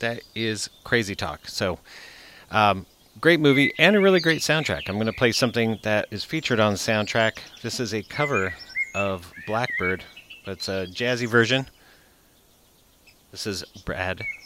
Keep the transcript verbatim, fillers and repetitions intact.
that is crazy talk. So, um, great movie and a really great soundtrack. I'm going to play something that is featured on the soundtrack. This is a cover of Blackbird, but it's a jazzy version. This is Brad